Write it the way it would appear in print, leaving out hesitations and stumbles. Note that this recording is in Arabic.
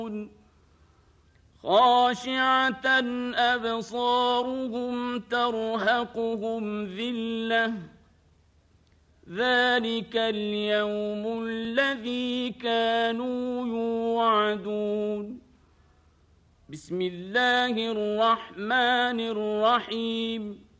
خاشعة أبصارهم ترهقهم ذلة ذلك اليوم الذي كانوا يوعدون. بسم الله الرحمن الرحيم